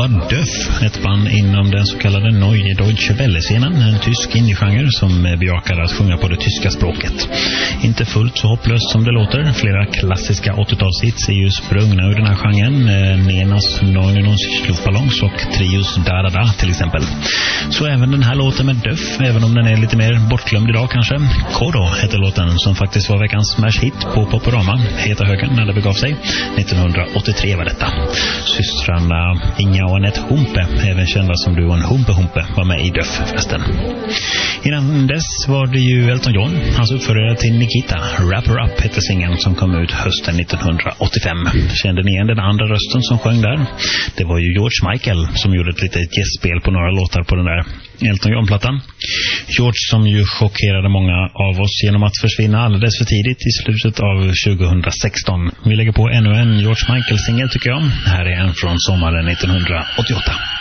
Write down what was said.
var Duff, ett band inom den så kallade Neue Deutsche Welle-scenen, en tysk indie-genre som bejakar att sjunga på det tyska språket. Inte fullt så hopplöst som det låter. Flera klassiska 80-talshits är ju sprungna ur den här genren. Nenas Neunenons Luftballons och Trios Da Da Da till exempel. Så även den här låten med Duff, även om den är lite mer bortglömd idag kanske. Kodo heter låten, som faktiskt var veckans smash-hit på Poporama, Heta högen, när det begav sig. 1983 var detta. Systrarna Inga och Annette Humpe, även kända som duon Humpe Humpe, var med i Duff förresten. Innan dess var det ju Elton John, hans uppförare till Nikita. Wrap Her Up hette singeln som kom ut hösten 1985. Kände ni igen den andra rösten som sjöng där? Det var ju George Michael som gjorde ett litet gästspel på några låtar på den där Elton John-plattan. George som ju chockerade många av oss genom att försvinna alldeles för tidigt i slutet av 2016. Vi lägger på ännu en George Michael-singel tycker jag. Här är en från sommaren 1988.